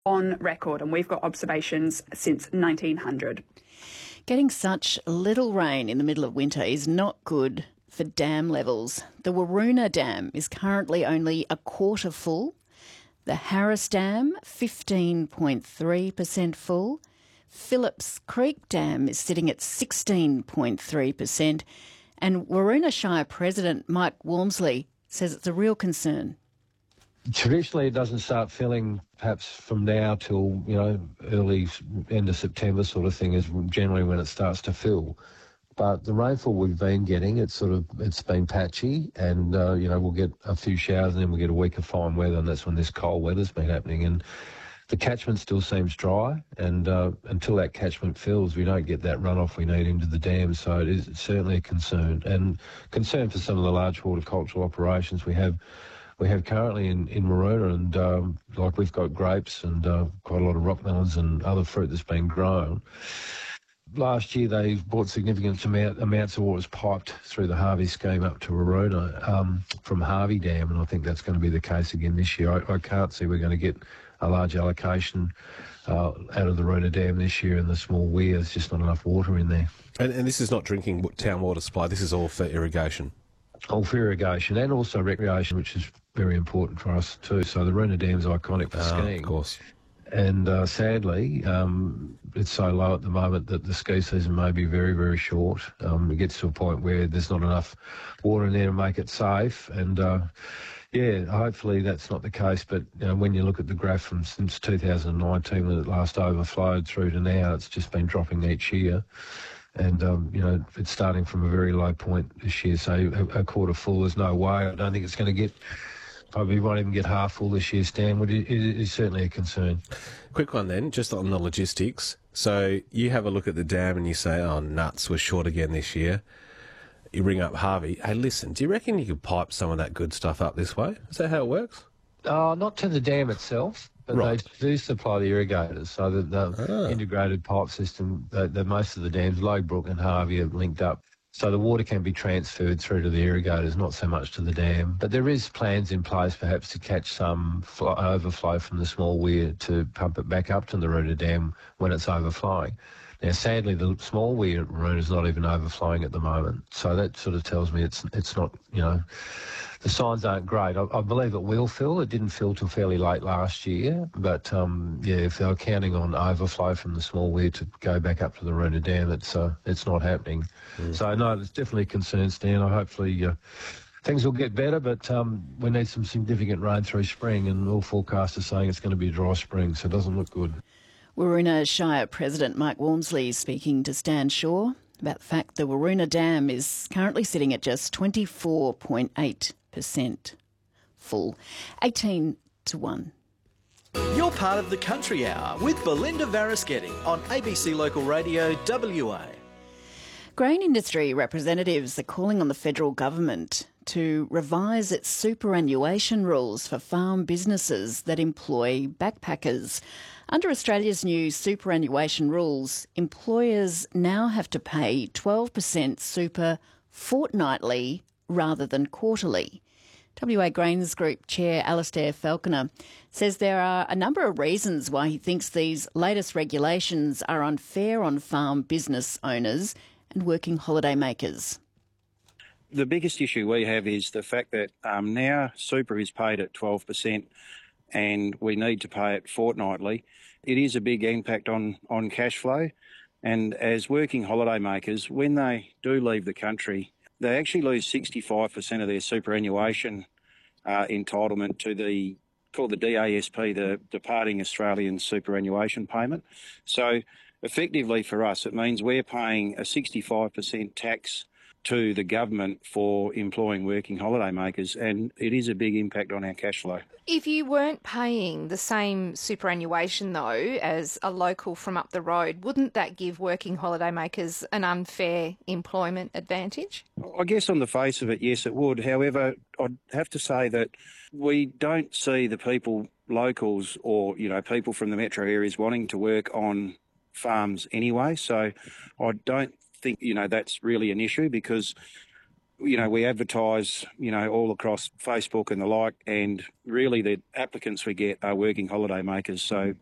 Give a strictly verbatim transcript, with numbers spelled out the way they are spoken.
on record, and we've got observations since nineteen hundred. Getting such little rain in the middle of winter is not good for dam levels. The Waroona Dam is currently only a quarter full. The Harris Dam, fifteen point three percent full. Phillips Creek Dam is sitting at sixteen point three percent. And Waroona Shire President Mike Walmsley says it's a real concern. Traditionally, it doesn't start filling perhaps from now till, you know, early end of September sort of thing is generally when it starts to fill. But the rainfall we've been getting, it's sort of, it's been patchy and, uh, you know, we'll get a few showers and then we'll get a week of fine weather, and that's when this cold weather's been happening. And the catchment still seems dry, and uh, until that catchment fills, we don't get that runoff we need into the dam. So it is certainly a concern, and concern for some of the large horticultural operations we have we have currently in, in Waroona. And um, like we've got grapes and uh, quite a lot of rock melons and other fruit that's been grown. Last year they brought significant amount, amounts of what was piped through the Harvey scheme up to Waroona um, from Harvey Dam, and I think that's going to be the case again this year. I, I can't see we're going to get a large allocation uh, out of the Waroona Dam this year in the small weir. There's just not enough water in there. And, and this is not drinking town water supply, this is all for irrigation? All for irrigation and also recreation, which is very important for us too. So the Waroona Dam's iconic for oh, skiing. Of course. And uh, sadly, um, it's so low at the moment that the ski season may be very, very short. Um, it gets to a point where there's not enough water in there to make it safe. And, uh, yeah, hopefully that's not the case. But you know, when you look at the graph from since two thousand nineteen, when it last overflowed through to now, it's just been dropping each year. And, um, you know, it's starting from a very low point this year. So a, a quarter full, there's no way. I don't think it's going to get... Probably won't even get half full this year, Stan. But it, it is certainly a concern. Quick one then, just on the logistics. So you have a look at the dam and you say, oh, nuts, we're short again this year. You ring up Harvey. Hey, listen, do you reckon you could pipe some of that good stuff up this way? Is that how it works? Uh, not to the dam itself, but right. They do supply the irrigators. So the, the ah. integrated pipe system, the, the, most of the dams, Logbrook and Harvey, are linked up. So the water can be transferred through to the irrigators, not so much to the dam. But there is plans in place perhaps to catch some fl- overflow from the small weir to pump it back up to the Waroona Dam when it's overflowing. Now, sadly, the small weir at Waroona is not even overflowing at the moment. So that sort of tells me it's it's not, you know, the signs aren't great. I, I believe it will fill. It didn't fill till fairly late last year. But, um, yeah, if they were counting on overflow from the small weir to go back up to the Waroona Dam, it's, uh, it's not happening. Mm. So, no, it's definitely a concern, Stan. I hopefully uh, things will get better, but um, we need some significant rain through spring, and all forecasts are saying it's going to be a dry spring, so it doesn't look good. Waroona Shire President Mike Walmsley speaking to Stan Shaw about the fact the Waroona Dam is currently sitting at just twenty-four point eight percent full, eighteen to one. You're part of the Country Hour with Belinda Varasketti on A B C Local Radio W A. Grain industry representatives are calling on the federal government to revise its superannuation rules for farm businesses that employ backpackers. Under Australia's new superannuation rules, employers now have to pay twelve percent super fortnightly rather than quarterly. W A Grains Group Chair Alastair Falconer says there are a number of reasons why he thinks these latest regulations are unfair on farm business owners and working holiday makers. The biggest issue we have is the fact that um, now super is paid at twelve percent and we need to pay it fortnightly. It is a big impact on, on cash flow. And as working holiday makers, when they do leave the country, they actually lose sixty-five percent of their superannuation uh, entitlement to the called the D A S P, the Departing Australian Superannuation Payment. So effectively for us, it means we're paying a sixty-five percent tax to the government for employing working holiday makers, and it is a big impact on our cash flow. If you weren't paying the same superannuation, though, as a local from up the road, wouldn't that give working holiday makers an unfair employment advantage? I guess on the face of it, yes, it would. However, I'd have to say that we don't see the people, locals or, you know, people from the metro areas wanting to work on farms anyway, so I don't think, you know, that's really an issue because, you know, we advertise, you know, all across Facebook and the like, and really the applicants we get are working holiday makers. So